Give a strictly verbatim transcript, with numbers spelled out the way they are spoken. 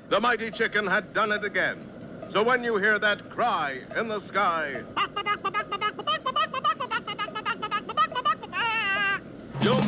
The mighty chicken had done it again. So when you hear that cry in the sky, you'll